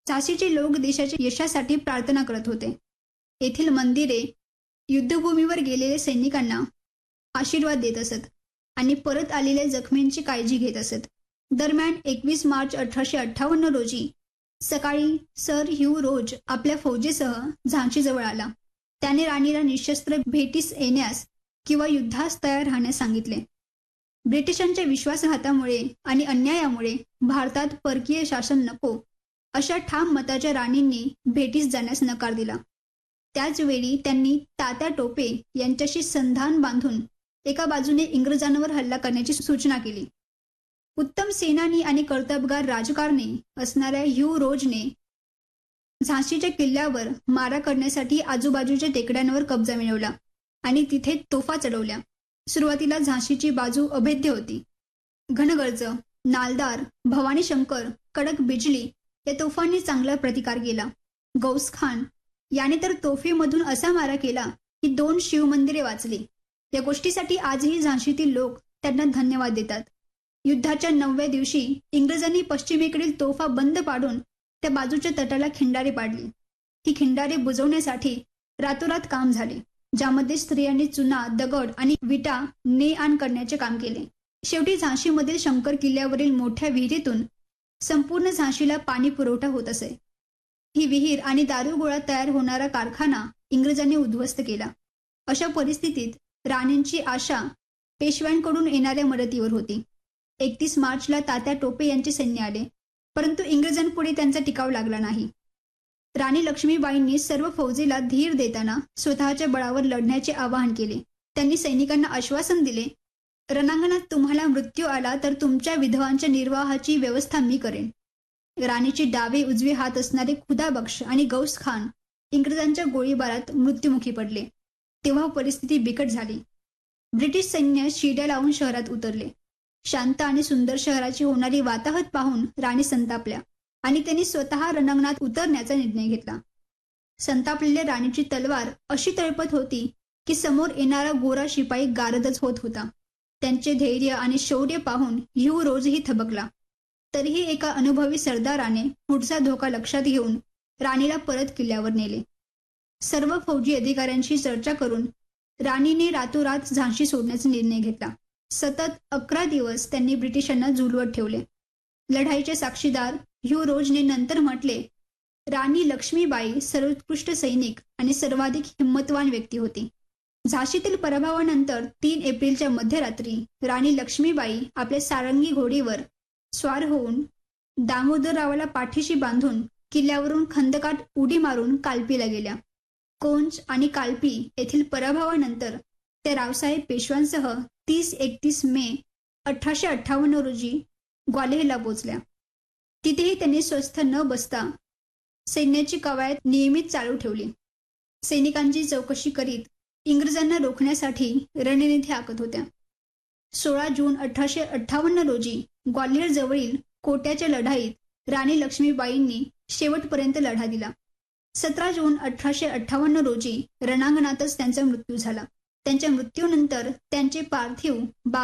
झाशीचे लोक देशाच्या यशासाठी प्रार्थना करत होते. येथील मंदिरे युद्धभूमीवर गेलेल्या सैनिकांना आशीर्वाद देत असत आणि परत आलेल्या जखमींची काळजी घेत असत. दरम्यान 21 मार्च 1858 रोजी सकाळी सर ह्यू रोज आपल्या फौजेसह झाशीजवळ आला. त्याने राणीला निशस्त्र भेटीस येण्यास किंवा युद्धास तयार राहण्यास सांगितले. ब्रिटिशांच्या विश्वासघातामुळे आणि अन्यायामुळे भारतात परकीय शासन नको अशा ठाम मताच्या राणींनी भेटीस जाण्यास नकार दिला. त्याच वेळी त्यांनी तात्या टोपे यांच्याशी संधान बांधून एका बाजूने इंग्रजांवर हल्ला करण्याची सूचना केली. उत्तम सेनानी आणि कर्तबगार राजकारणी असणाऱ्या ह्यू रोजने झाशीच्या किल्ल्यावर मारा करण्यासाठी आजूबाजूच्या टेकड्यांवर कब्जा मिळवला आणि तिथे तोफा चढवल्या. सुरुवातीला झाशीची बाजू अभेद्य होती. घनगर्ज, नालदार, भवानी शंकर, कडक बिजली या तोफांनी चांगला प्रतिकार केला. गौस खान याने तर तोफेमधून असा मारा केला की 2 शिवमंदिरे वाचली. या गोष्टीसाठी आजही झाशीतील लोक त्यांना धन्यवाद देतात. युद्धाच्या 9व्या दिवशी इंग्रजांनी पश्चिमेकडील तोफा बंद पाडून त्या बाजूच्या तटाला खिंडारे पाडली. ही खिंडारे बुजवण्यासाठी रातोरात काम झाले, ज्यामध्ये स्त्रियांनी चुना, दगड आणि विटा ने आण करण्याचे काम केले. शेवटी झाशीमधील शंकर किल्ल्यावरील मोठ्या विहिरीतून संपूर्ण झाशीला पाणी पुरवठा होत असे. ही विहीर आणि दारुगोळा तयार होणारा कारखाना इंग्रजांनी उद्ध्वस्त केला. अशा परिस्थितीत राणींची आशा पेशव्यांकडून येणाऱ्या मदतीवर होती. 31 मार्चला तात्या टोपे यांचे सैन्य आले, परंतु इंग्रजांपुढे त्यांचा टिकाव लागला नाही. राणी लक्ष्मीबाईंनी सर्व फौजेला धीर देताना स्वतःच्या बळावर लढण्याचे आवाहन केले. त्यांनी सैनिकांना आश्वासन दिले, रणांगणात तुम्हाला मृत्यू आला तर तुमच्या विधवांच्या निर्वाहाची व्यवस्था मी करेन. राणीचे डावे उजवे हात असणारे खुदाबक्ष आणि गौस खान इंग्रजांच्या गोळीबारात मृत्युमुखी पडले. तेव्हा परिस्थिती बिकट झाली. ब्रिटिश सैन्य शिड्या लावून शहरात उतरले. शांत आणि सुंदर शहराची होणारी वाताहत पाहून राणी संतापल्या आणि त्यांनी स्वतः रणांगणात उतरण्याचा निर्णय घेतला. संतापलेल्या राणीची तलवार अशी तळपत होती की समोर येणारा गोरा शिपाई गारदच होत होता. त्यांचे धैर्य आणि शौर्य पाहून ह्यू रोजही थबकला. तरीही एका अनुभवी सरदाराने पुढचा धोका लक्षात घेऊन राणीला परत किल्ल्यावर नेले. सर्व फौजी अधिकाऱ्यांशी चर्चा करून राणीने रातोरात झाशी सोडण्याचा निर्णय घेतला. सतत 11 दिवस त्यांनी ब्रिटिशांना झुलवत ठेवले. लढाईचे साक्षीदार ह्यू रोजने नंतर म्हटले, राणी लक्ष्मीबाई सर्वोत्कृष्ट सैनिक आणि सर्वाधिक हिंमतवान व्यक्ती होती. झाशीतील पराभवानंतर 3 एप्रिलच्या मध्यरात्री राणी लक्ष्मीबाई आपल्या सारंगी घोडीवर स्वार होऊन दामोदररावाला पाठीशी बांधून किल्ल्यावरून खंदकात उडी मारून कालपीला गेल्या. कोंच आणि कालपी येथील पराभवानंतर त्या रावसाहेब पेशव्यांसह 30-31 मे 1858 रोजी ग्वाल्हेरला पोहोचल्या. तिथेही त्यांनी स्वस्थ न बसता सैन्याची कवायत नियमित चालू ठेवली. सैनिकांची चौकशी करीत इंग्रजांना रोखण्यासाठी रणनीती आखत होत्या. 16 जून 1858 रोजी ग्वाल्हेर जवळील कोट्याच्या लढाईत राणी लक्ष्मीबाईंनी शेवटपर्यंत लढा दिला. 17 जून 1858 रोजी रणांगणातच त्यांचा मृत्यू झाला. त्यांच्या मृत्यूनंतर त्यांचे पार्थिव